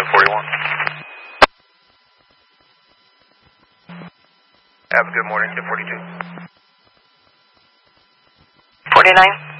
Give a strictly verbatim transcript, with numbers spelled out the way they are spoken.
ten forty-one. Have a good morning, ten forty-two. forty-nine.